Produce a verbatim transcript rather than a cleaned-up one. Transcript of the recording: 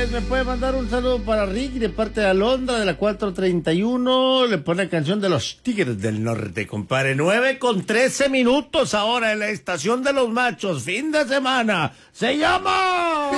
me puede mandar un saludo para Rick de parte de Alondra de la cuatro treinta y uno. Le pone canción de los Tigres del Norte, compadre. nueve con trece minutos ahora en la estación de los machos. Fin de semana. Se llama...